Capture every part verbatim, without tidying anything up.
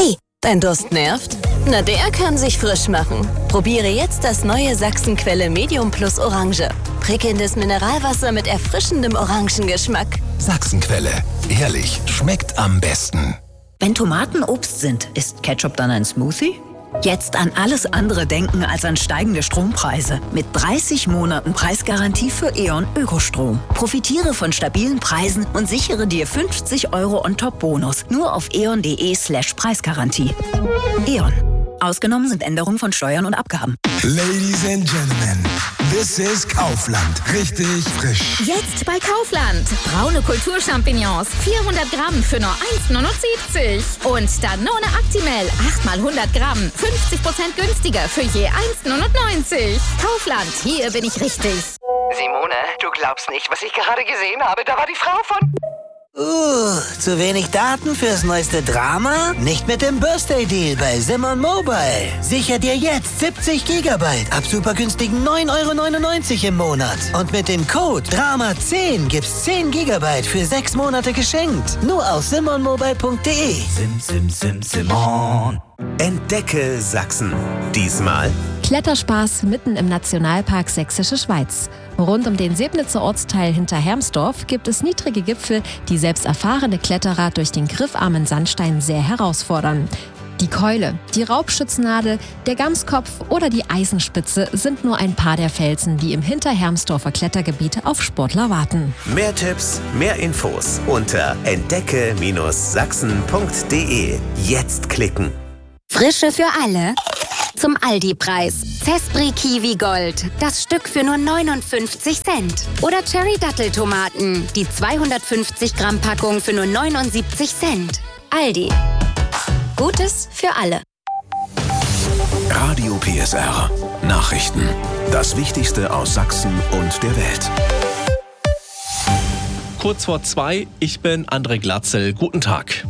Hey, dein Durst nervt? Na, der kann sich frisch machen. Probiere jetzt das neue Sachsenquelle Medium Plus Orange. Prickelndes Mineralwasser mit erfrischendem Orangengeschmack. Sachsenquelle. Ehrlich, schmeckt am besten. Wenn Tomaten Obst sind, ist Ketchup dann ein Smoothie? Jetzt an alles andere denken als an steigende Strompreise. Mit dreißig Monaten Preisgarantie für E.ON Ökostrom. Profitiere von stabilen Preisen und sichere dir fünfzig Euro On-Top-Bonus. Nur auf eon.de slash Preisgarantie. E.ON. Ausgenommen sind Änderungen von Steuern und Abgaben. Ladies and Gentlemen, this is Kaufland. Richtig frisch. Jetzt bei Kaufland. Braune Kulturchampignons, vierhundert Gramm für nur eins Komma neunundsiebzig. Und Danone Actimel, acht mal hundert Gramm, fünfzig Prozent günstiger für je eins Komma neunundneunzig. Kaufland, hier bin ich richtig. Simone, du glaubst nicht, was ich gerade gesehen habe. Da war die Frau von... Uh, zu wenig Daten fürs neueste Drama? Nicht mit dem Birthday Deal bei Simon Mobile. Sicher dir jetzt siebzig Gigabyte ab super günstigen neun Euro neunundneunzig im Monat. Und mit dem Code Drama zehn gibt's zehn Gigabyte für sechs Monate geschenkt. Nur auf simon mobile punkt de. Sim, sim, sim, Simon. Entdecke Sachsen. Diesmal Kletterspaß mitten im Nationalpark Sächsische Schweiz. Rund um den Sebnitzer Ortsteil hinter Hermsdorf gibt es niedrige Gipfel, die selbst erfahrene Kletterer durch den griffarmen Sandstein sehr herausfordern. Die Keule, die Raubschützennadel, der Gamskopf oder die Eisenspitze sind nur ein paar der Felsen, die im Hinterhermsdorfer Klettergebiet auf Sportler warten. mehr Tipps, mehr Infos unter entdecke Sachsen punkt de. Jetzt klicken. Frische für alle? Zum Aldi-Preis. Zespri Kiwi Gold. Das Stück für nur neunundfünfzig Cent. Oder Cherry Datteltomaten. Die zweihundertfünfzig Gramm Packung für nur neunundsiebzig Cent. Aldi. Gutes für alle. Radio P S R. Nachrichten. Das Wichtigste aus Sachsen und der Welt. Kurz vor zwei, ich bin André Glatzel. Guten Tag.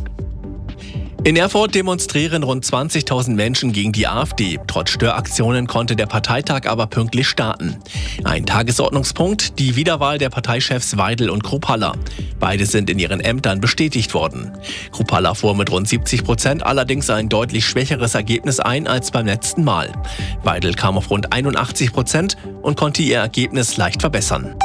In Erfurt demonstrieren rund zwanzigtausend Menschen gegen die AfD. Trotz Störaktionen konnte der Parteitag aber pünktlich starten. Ein Tagesordnungspunkt, die Wiederwahl der Parteichefs Weidel und Kruppalla. Beide sind in ihren Ämtern bestätigt worden. Kruppalla fuhr mit rund siebzig Prozent allerdings ein deutlich schwächeres Ergebnis ein als beim letzten Mal. Weidel kam auf rund einundachtzig Prozent und konnte ihr Ergebnis leicht verbessern.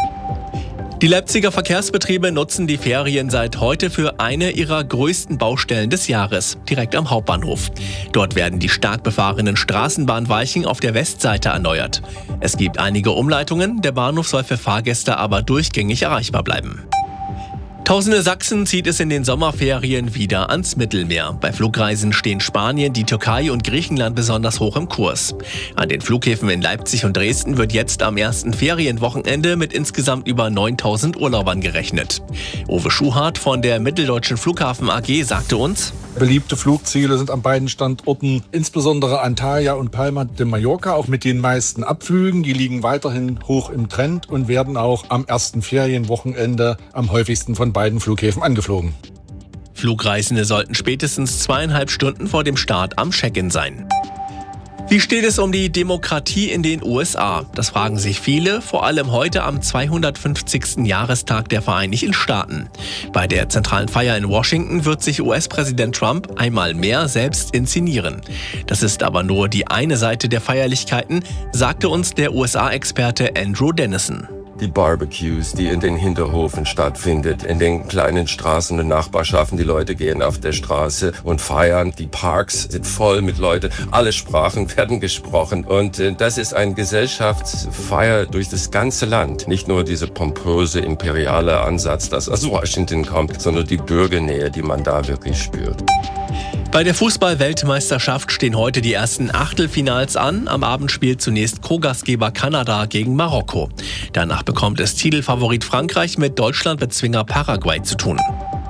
Die Leipziger Verkehrsbetriebe nutzen die Ferien seit heute für eine ihrer größten Baustellen des Jahres, direkt am Hauptbahnhof. Dort werden die stark befahrenen Straßenbahnweichen auf der Westseite erneuert. Es gibt einige Umleitungen, der Bahnhof soll für Fahrgäste aber durchgängig erreichbar bleiben. Tausende Sachsen zieht es in den Sommerferien wieder ans Mittelmeer. Bei Flugreisen stehen Spanien, die Türkei und Griechenland besonders hoch im Kurs. An den Flughäfen in Leipzig und Dresden wird jetzt am ersten Ferienwochenende mit insgesamt über neuntausend Urlaubern gerechnet. Uwe Schuhart von der Mitteldeutschen Flughafen A G sagte uns: Beliebte Flugziele sind an beiden Standorten, insbesondere Antalya und Palma de Mallorca, auch mit den meisten Abflügen. Die liegen weiterhin hoch im Trend und werden auch am ersten Ferienwochenende am häufigsten von beiden Flughäfen angeflogen. Flugreisende sollten spätestens zweieinhalb Stunden vor dem Start am Check-in sein. Wie steht es um die Demokratie in den U S A? Das fragen sich viele, vor allem heute am zweihundertfünfzigsten Jahrestag der Vereinigten Staaten. Bei der zentralen Feier in Washington wird sich U S-Präsident Trump einmal mehr selbst inszenieren. Das ist aber nur die eine Seite der Feierlichkeiten, sagte uns der U S A-Experte Andrew Dennison. Die Barbecues, die in den Hinterhofen stattfindet, in den kleinen Straßen und Nachbarschaften. Die Leute gehen auf der Straße und feiern. Die Parks sind voll mit Leuten. Alle Sprachen werden gesprochen. Und äh, das ist eine Gesellschaftsfeier durch das ganze Land. Nicht nur dieser pompöse, imperiale Ansatz, das aus Washington kommt, sondern die Bürgernähe, die man da wirklich spürt. Bei der Fußball-Weltmeisterschaft stehen heute die ersten Achtelfinals an. Am Abend spielt zunächst Co-Gastgeber Kanada gegen Marokko. Danach bekommt es Titelfavorit Frankreich mit Deutschlandbezwinger Paraguay zu tun.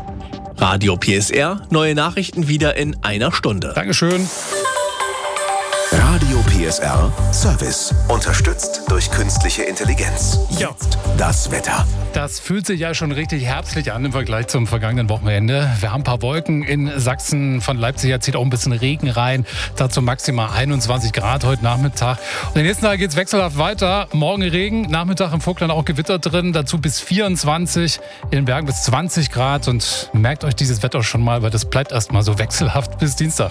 Radio P S R, neue Nachrichten wieder in einer Stunde. Dankeschön. Radio P S R Service. Unterstützt durch künstliche Intelligenz. Jetzt das Wetter. Das fühlt sich ja schon richtig herbstlich an im Vergleich zum vergangenen Wochenende. Wir haben ein paar Wolken in Sachsen. Von Leipzig her zieht auch ein bisschen Regen rein. Dazu maximal einundzwanzig Grad heute Nachmittag. Und den nächsten Tag geht es wechselhaft weiter. Morgen Regen, Nachmittag im Vogtland auch Gewitter drin. Dazu bis vierundzwanzig, in den Bergen bis zwanzig Grad. Und merkt euch dieses Wetter schon mal, weil das bleibt erstmal so wechselhaft bis Dienstag.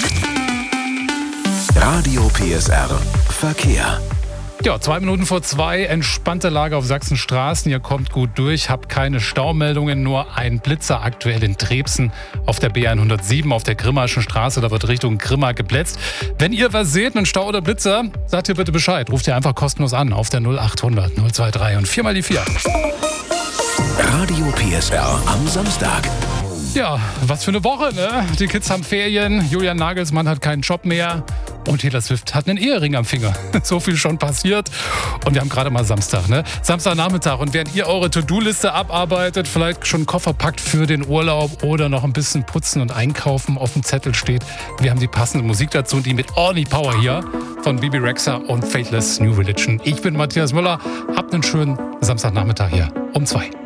Radio P S R Verkehr. Ja, zwei Minuten vor zwei, entspannte Lage auf Sachsens Straßen. Ihr kommt gut durch, habt keine Staumeldungen, nur ein Blitzer aktuell in Trebsen auf der B hundertsieben auf der Grimmaschen Straße. Da wird Richtung Grimma geblitzt. Wenn ihr was seht, einen Stau oder Blitzer, sagt ihr bitte Bescheid. Ruft ihr einfach kostenlos an auf der null achthundert null drei und vier mal die vier. Radio P S R am Samstag. Ja, was für eine Woche, ne? Die Kids haben Ferien, Julian Nagelsmann hat keinen Job mehr und Taylor Swift hat einen Ehering am Finger. So viel schon passiert und wir haben gerade mal Samstag, ne? Samstagnachmittag, und während ihr eure To-Do-Liste abarbeitet, vielleicht schon Koffer packt für den Urlaub oder noch ein bisschen putzen und einkaufen auf dem Zettel steht, wir haben die passende Musik dazu und die mit ordentlich Power hier von Bibi Rexha und Faithless New Religion. Ich bin Matthias Müller, habt einen schönen Samstagnachmittag hier um zwei.